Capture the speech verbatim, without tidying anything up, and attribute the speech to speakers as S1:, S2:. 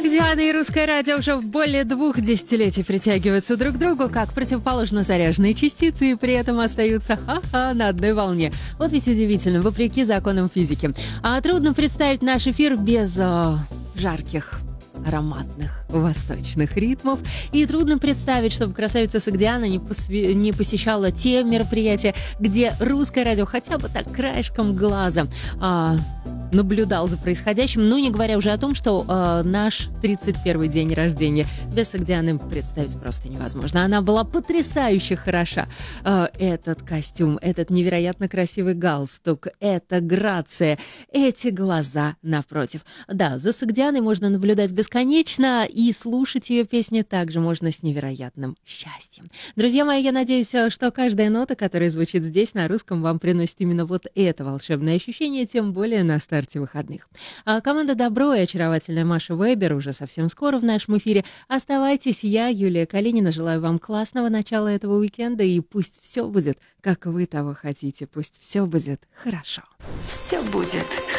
S1: Согдиана и русское радио уже в более двух десятилетий притягиваются друг к другу, как противоположно заряженные частицы, и при этом остаются ха-ха на одной волне. Вот ведь удивительно, вопреки законам физики. А трудно представить наш эфир без о, жарких, ароматных восточных ритмов. И трудно представить, чтобы красавица Согдиана не, посвя... не посещала те мероприятия, где русское радио хотя бы так краешком глаза а, наблюдал за происходящим. Ну, не говоря уже о том, что а, наш тридцать первый день рождения без Согдианы представить просто невозможно. Она была потрясающе хороша. А, этот костюм, этот невероятно красивый галстук, эта грация, эти глаза напротив. Да, за Согдианой можно наблюдать бесконечно, и слушать ее песни также можно с невероятным счастьем. Друзья мои, я надеюсь, что каждая нота, которая звучит здесь на русском, вам приносит именно вот это волшебное ощущение, тем более на старте выходных. А команда «Добро» и очаровательная Маша Вебер уже совсем скоро в нашем эфире. Оставайтесь, я, Юлия Калинина, желаю вам классного начала этого уикенда, и пусть все будет, как вы того хотите, пусть все будет хорошо.
S2: Все будет